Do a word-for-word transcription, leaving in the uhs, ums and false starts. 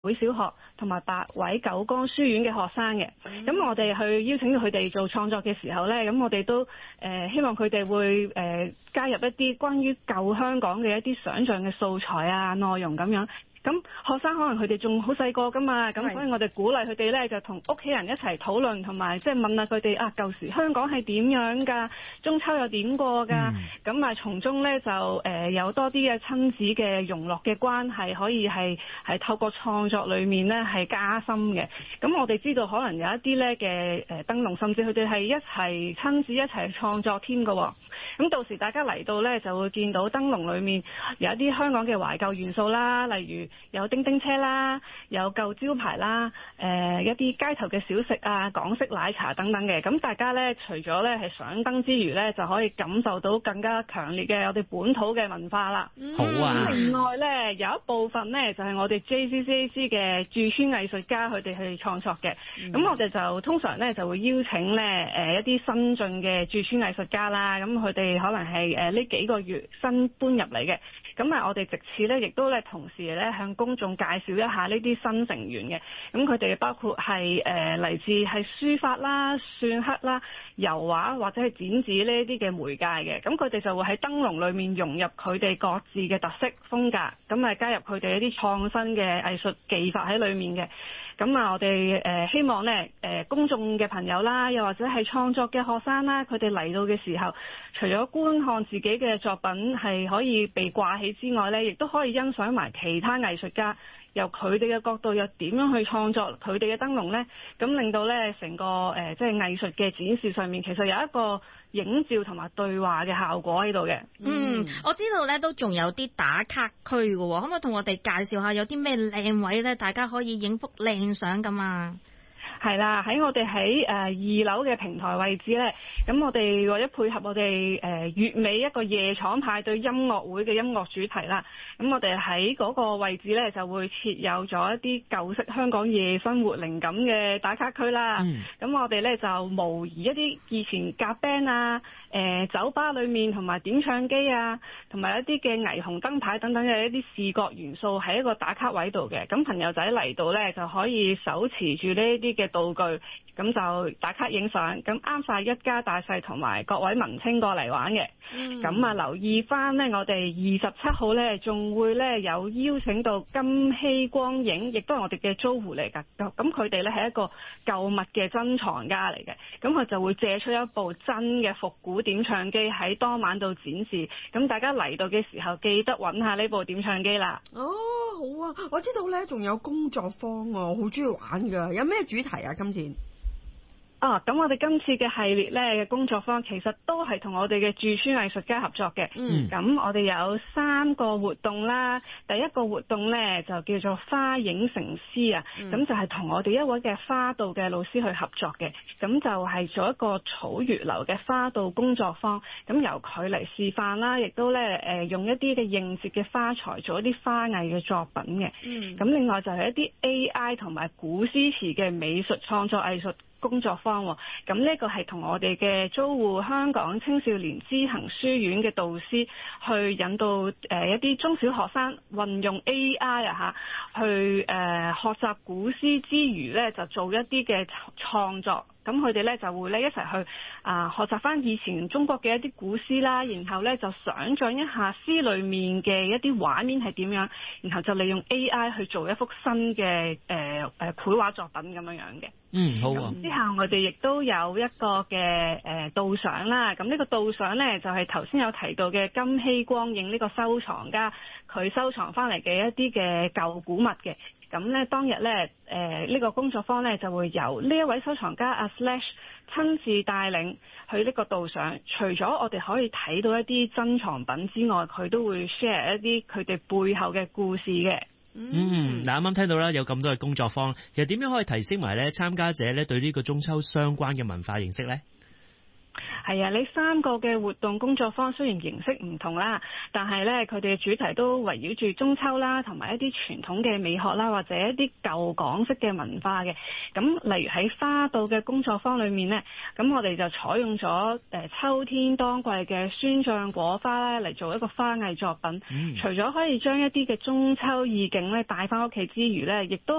會小學同埋八位九江書院嘅學生嘅。咁我哋去邀請佢哋做創作嘅時候呢，咁我哋都誒、呃、希望佢哋會誒、呃、加入一啲關於舊香港嘅一啲想像嘅素材啊內容咁樣。咁學生可能佢哋仲好細個㗎嘛，咁所以我哋鼓勵佢哋咧就同屋企人一齊討論，同埋即係問下佢哋啊舊時香港係點樣㗎，中秋又點過㗎，咁啊從中咧就誒、呃、有多啲嘅親子嘅融絡嘅關係，可以係係透過創作裡面咧係加深嘅。咁我哋知道可能有一啲咧嘅誒燈籠，甚至佢哋係一齊親子一齊創作添㗎喎。咁到時大家嚟到咧就會見到燈籠裡面有一啲香港嘅懷舊元素啦，例如有叮叮車啦，有舊招牌啦，誒、呃、一啲街頭嘅小食啊，港式奶茶等等嘅。咁大家咧除咗咧係上燈之餘咧，就可以感受到更加強烈嘅我哋本土嘅文化啦。 好啊！ 另外咧有一部分咧就係、是、我哋 J C C A C 嘅駐村藝術家佢哋去創作嘅。咁、嗯、我哋就通常咧就會邀請咧誒、呃、一啲新進嘅駐村藝術家啦。咁佢哋可能係誒呢幾個月新搬入嚟嘅。咁啊，我哋藉此咧亦都咧同時咧向公眾介紹一下呢啲新成員嘅。咁佢哋包括係誒嚟自係書法啦、篆刻啦、油畫或者係剪紙呢啲嘅媒介嘅。咁佢哋就會喺燈籠裏面融入佢哋各自嘅特色風格，咁啊加入佢哋一啲創新嘅藝術技法喺裏面嘅。咁啊，我哋誒希望咧誒公眾嘅朋友啦，又或者係創作嘅學生啦，佢哋嚟到嘅時候，除咗觀看自己嘅作品係可以被掛起之外咧，亦都可以欣賞埋其他藝術家由佢哋嘅角度又點樣去創作佢哋嘅燈籠咧，咁令到咧成個誒即係藝術嘅展示上面，其實有一個影照同埋對話嘅效果喺度嘅。 嗯，我知道咧都仲有啲打卡區嘅喎，可唔可以同我哋介紹下有啲咩靚位咧，大家可以影幅靚相㗎嘛？ 係啦，喺我哋喺誒二樓嘅平台位置咧，咁我哋為咗配合我哋誒月尾一個夜廠派對音樂會嘅音樂主題啦，咁我哋喺嗰個位置咧就會設有咗一啲舊式香港夜生活靈感嘅打卡區啦。咁、嗯、我哋咧就模擬一啲以前夾 band 啊、誒、呃、酒吧裏面同埋點唱機啊，同埋一啲嘅霓虹燈牌等等嘅一啲視覺元素喺一個打卡位度嘅。咁朋友仔嚟到咧就可以手持住呢啲嘅道具，咁就打卡影相，咁啱晒一家大細同埋各位文青過嚟玩嘅。咁、嗯、啊，留意翻呢，我哋二十七號呢仲會呢有邀請到金禧光影，亦都係我哋嘅租戶嚟㗎。咁佢哋呢係一個舊物嘅珍藏家嚟嘅，咁佢就會借出一部真嘅復古點唱機喺當晚度展示。咁大家嚟到嘅時候，記得揾下呢部點唱機啦。 哦，好啊，我知道呢仲有工作坊啊，我好中意玩㗎。有咩主題啊？今次？ 啊，咁我哋今次嘅系列咧嘅工作坊，其實都係同我哋嘅駐村藝術家合作嘅。嗯，咁我哋有三個活動啦。第一個活動咧就叫做花影成詩啊，咁、嗯、就係同我哋一位嘅花道嘅老師去合作嘅。咁就係做一個草月流嘅花道工作坊，咁由佢嚟示範啦，亦都咧誒用一啲嘅應節嘅花材做一啲花藝嘅作品嘅。嗯，咁另外就係一啲 A I 同埋古詩詞嘅美術創作藝術工作坊，咁呢個係同我哋嘅租戶香港青少年知行書院嘅導師去引導誒一啲中小學生運用 A I 啊嚇，去誒學習古詩之餘咧，就做一啲嘅創作。咁佢哋咧就會咧一齊去啊學習翻以前中國嘅一啲古詩啦，然後咧就想像一下詩裡面嘅一啲畫面係點樣，然後就利用 A I 去做一幅新嘅誒誒繪畫作品咁樣樣嘅。 嗯，好啊。 之後我哋亦都有一個嘅誒導賞啦，咁呢個導賞咧就係頭先有提到嘅金禧光影呢個收藏家，佢收藏翻嚟嘅一啲嘅舊古物嘅。咁咧當日咧，誒、呃、呢、這個工作坊咧就會由呢一位收藏家阿 Slash 親自帶領去呢個導賞。除咗我哋可以睇到一啲珍藏品之外，佢都會 share 一啲佢哋背後嘅故事嘅。 嗯，嗱啱啱聽到啦，有咁多嘅工作坊，其實點樣可以提升埋咧參加者咧對呢個中秋相關嘅文化認識咧？ 係啊，呢三個嘅活動工作坊雖然形式唔同啦，但係咧佢哋嘅主題都圍繞住中秋啦，同埋一啲傳統嘅美學啦，或者一啲舊港式嘅文化嘅。咁例如喺花道嘅工作坊裏面呢，咁我哋就採用咗誒秋天當季嘅酸醬果花咧嚟做一個花藝作品。嗯、除咗可以將一啲嘅中秋意境咧帶翻屋企之餘咧，亦都